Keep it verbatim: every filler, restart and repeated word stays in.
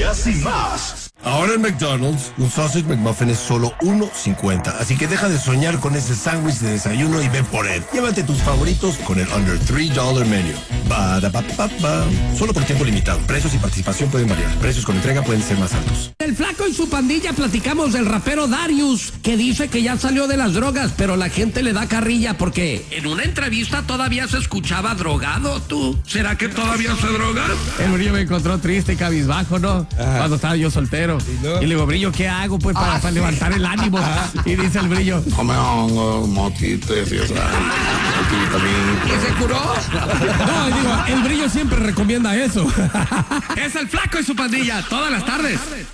noticias y más. Ahora en McDonald's, un Sausage McMuffin es solo uno cincuenta, así que deja de soñar con ese sándwich de desayuno y ven por él. Llévate tus favoritos con el Under tres dólares Menu. Ba-da-ba-ba-ba. Solo por tiempo limitado. Precios y participación pueden variar. Precios con entrega pueden ser más altos. El Flaco y su pandilla platicamos del rapero Darius, que dice que ya salió de las drogas, pero la gente le da carrilla porque en una entrevista todavía se escuchaba drogado, tú. ¿Será que todavía se droga? El Brillo me encontró triste y cabizbajo, ¿no? Ajá. Cuando estaba yo soltero. ¿Y, no? y le digo, Brillo, ¿qué hago pues para, ah, para sí. levantar el ánimo? Y dice el Brillo, come hongo, moquites y eso. ¿Y se curó? No, digo, el Brillo siempre recomienda eso. Es el Flaco y su pandilla, todas las tardes.